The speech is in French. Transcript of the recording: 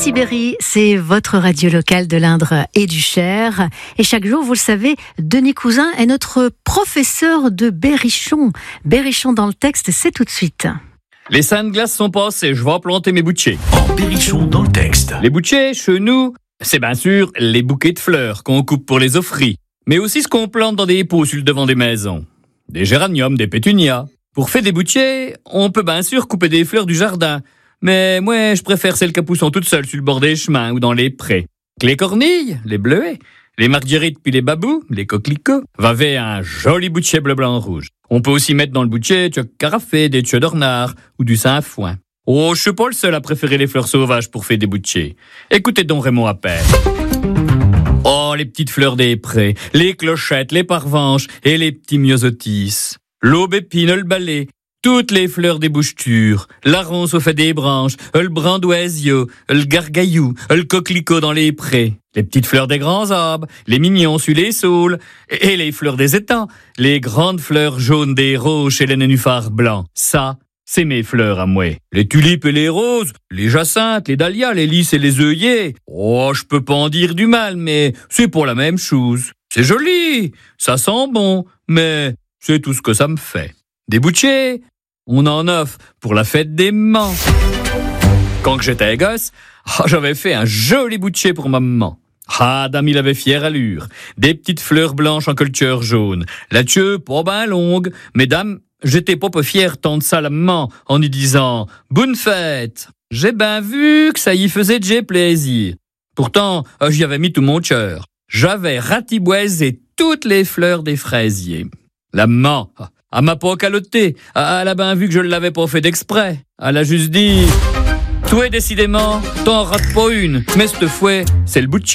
Ici Berry, c'est votre radio locale de l'Indre et du Cher. Et chaque jour, vous le savez, Denis Cousin est notre professeur de berrichon. Berrichon dans le texte, c'est tout de suite. Les saintes glaces sont passées, je vais planter mes boutiers. En berrichon dans le texte. Les boutiers, chez nous, c'est bien sûr les bouquets de fleurs qu'on coupe pour les offrir, mais aussi ce qu'on plante dans des pots sur le devant des maisons. Des géraniums, des pétunias. Pour faire des boutiers, on peut bien sûr couper des fleurs du jardin, mais moi, je préfère celles qui poussent toutes seules sur le bord des chemins ou dans les prés. Les cornilles, les bleuets, les marguerites puis les babous, les coquelicots, va vers un joli boutier bleu, blanc, rouge. On peut aussi mettre dans le boutier du carafé, des tueux d'ornard ou du sainfoin. Oh, je suis pas le seul à préférer les fleurs sauvages pour faire des boutiers. Écoutez donc Raymond Appert. Oh, les petites fleurs des prés, les clochettes, les parvenches et les petits myosotis. L'aubépine, le balai, toutes les fleurs des bouchetures, la ronce au fait des branches, le brandoisio, le gargaillou, le coquelicot dans les prés, les petites fleurs des grands arbres, les mignons sur les saules, et les fleurs des étangs, les grandes fleurs jaunes des roches et les nénuphars blancs. Ça, c'est mes fleurs à moi. Les tulipes et les roses, les jacinthes, les dahlias, les lys et les œillets. Oh, je peux pas en dire du mal, mais c'est pour la même chose. C'est joli, ça sent bon, mais c'est tout ce que ça me fait. Des boutiers, on en offre pour la fête des mamans. Quand j'étais gosse, j'avais fait un joli boutier pour ma maman. Dame, il avait fière allure. Des petites fleurs blanches en culture jaune. La queue pas ben longue, mais dame, j'étais pas peu fier tant de ça la maman en y disant « Bonne fête !» J'ai ben vu que ça y faisait déjà plaisir. Pourtant, j'y avais mis tout mon cœur. J'avais ratiboisé toutes les fleurs des fraisiers. La maman, elle m'a pas caloté. Elle a ben vu que je l'avais pas fait d'exprès. Elle a juste dit « Toi, décidément, t'en rates pas une. Mais cette fois, c'est le boutier. »